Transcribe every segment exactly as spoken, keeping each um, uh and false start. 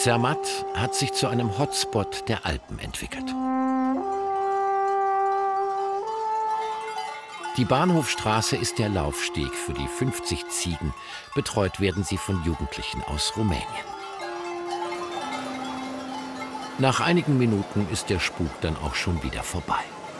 Zermatt hat sich zu einem Hotspot der Alpen entwickelt. Die Bahnhofstraße ist der Laufsteg für die fünfzig Ziegen. Betreut werden sie von Jugendlichen aus Rumänien. Nach einigen Minuten ist der Spuk dann auch schon wieder vorbei.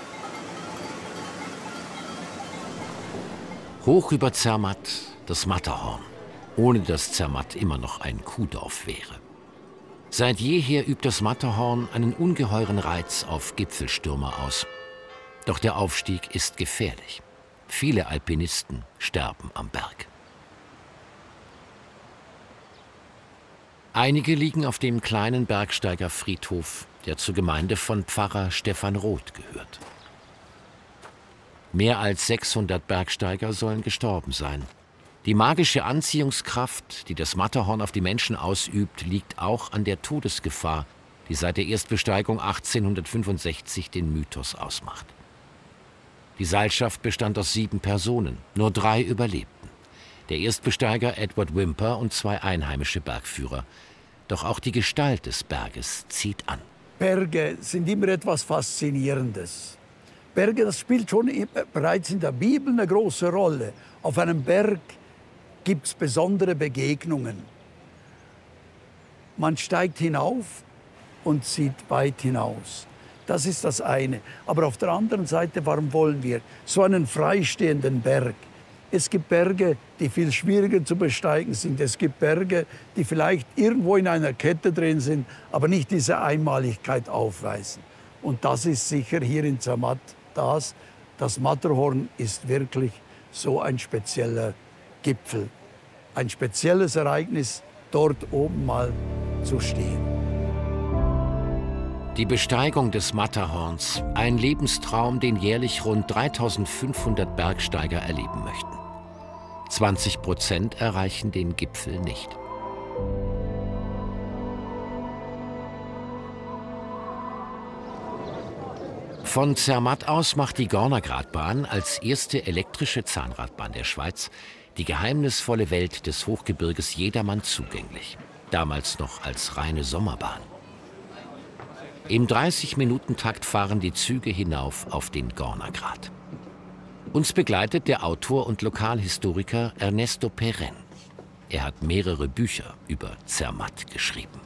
Hoch über Zermatt das Matterhorn, ohne dass Zermatt immer noch ein Kuhdorf wäre. Seit jeher übt das Matterhorn einen ungeheuren Reiz auf Gipfelstürmer aus. Doch der Aufstieg ist gefährlich. Viele Alpinisten sterben am Berg. Einige liegen auf dem kleinen Bergsteigerfriedhof, der zur Gemeinde von Pfarrer Stefan Roth gehört. Mehr als sechshundert Bergsteiger sollen gestorben sein. Die magische Anziehungskraft, die das Matterhorn auf die Menschen ausübt, liegt auch an der Todesgefahr, die seit der Erstbesteigung achtzehnhundertfünfundsechzig den Mythos ausmacht. Die Seilschaft bestand aus sieben Personen, nur drei überlebten. Der Erstbesteiger Edward Whymper und zwei einheimische Bergführer. Doch auch die Gestalt des Berges zieht an. Berge sind immer etwas Faszinierendes. Berge, das spielt schon bereits in der Bibel eine große Rolle. Auf einem Berg gibt es besondere Begegnungen. Man steigt hinauf und sieht weit hinaus. Das ist das eine. Aber auf der anderen Seite, warum wollen wir so einen freistehenden Berg? Es gibt Berge, die viel schwieriger zu besteigen sind. Es gibt Berge, die vielleicht irgendwo in einer Kette drin sind, aber nicht diese Einmaligkeit aufweisen. Und das ist sicher hier in Zermatt das. Das Matterhorn ist wirklich so ein spezieller Gipfel. Ein spezielles Ereignis, dort oben mal zu stehen. Die Besteigung des Matterhorns, ein Lebenstraum, den jährlich rund dreitausendfünfhundert Bergsteiger erleben möchten. zwanzig Prozent erreichen den Gipfel nicht. Von Zermatt aus macht die Gornergratbahn als erste elektrische Zahnradbahn der Schweiz die geheimnisvolle Welt des Hochgebirges jedermann zugänglich. Damals noch als reine Sommerbahn. Im dreißig-Minuten-Takt fahren die Züge hinauf auf den Gornergrat. Uns begleitet der Autor und Lokalhistoriker Ernesto Perren. Er hat mehrere Bücher über Zermatt geschrieben.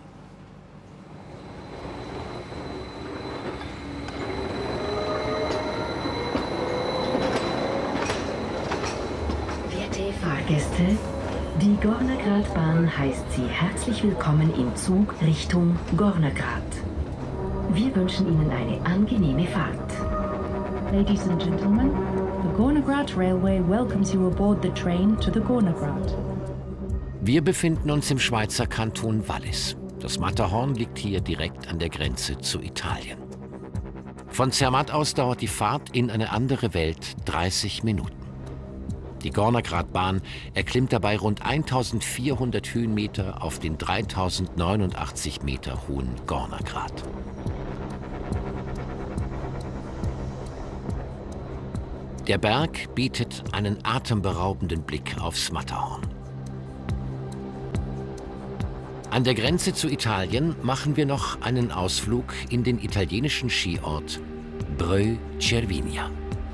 Werte Fahrgäste, die Gornergratbahn heißt Sie herzlich willkommen im Zug Richtung Gornergrat. Wir wünschen Ihnen eine angenehme Fahrt. Ladies and gentlemen, the Gornergrat Railway welcomes you aboard the train to the Gornergrat. Wir befinden uns im Schweizer Kanton Wallis. Das Matterhorn liegt hier direkt an der Grenze zu Italien. Von Zermatt aus dauert die Fahrt in eine andere Welt dreißig Minuten. Die Gornergratbahn erklimmt dabei rund eintausendvierhundert Höhenmeter auf den dreitausendneunundachtzig Meter hohen Gornergrat. Der Berg bietet einen atemberaubenden Blick aufs Matterhorn. An der Grenze zu Italien machen wir noch einen Ausflug in den italienischen Skiort Breu Cervinia.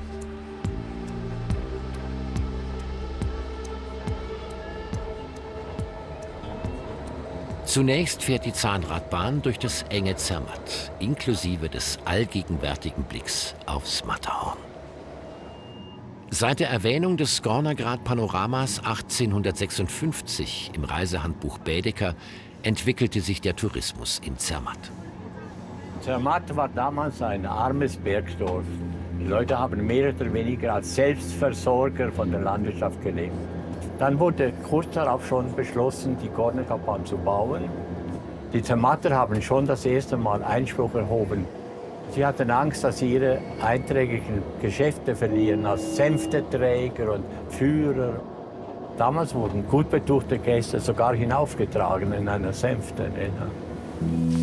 Zunächst fährt die Zahnradbahn durch das enge Zermatt, inklusive des allgegenwärtigen Blicks aufs Matterhorn. Seit der Erwähnung des Gornergrat-Panoramas achtzehnhundertsechsundfünfzig im Reisehandbuch Baedeker entwickelte sich der Tourismus in Zermatt. Zermatt war damals ein armes Bergdorf. Die Leute haben mehr oder weniger als Selbstversorger von der Landwirtschaft gelebt. Dann wurde kurz darauf schon beschlossen, die Gornergratbahn zu bauen. Die Zermatter haben schon das erste Mal Einspruch erhoben. Sie hatten Angst, dass sie ihre einträgigen Geschäfte verlieren als Sänfteträger und Führer. Damals wurden gut betuchte Gäste sogar hinaufgetragen in einer Sänfte.